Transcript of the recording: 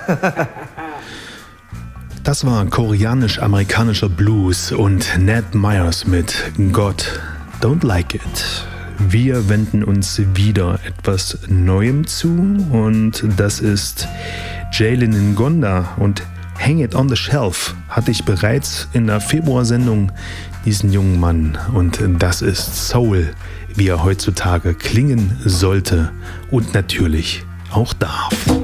Das war koreanisch-amerikanischer Blues und Ned Myers mit God Don't Like It. Wir wenden uns wieder etwas Neuem zu und das ist Jalen Ngonda und Hang It on the Shelf hatte ich bereits in der Februarsendung diesen jungen Mann und das ist Soul, wie er heutzutage klingen sollte und natürlich auch darf.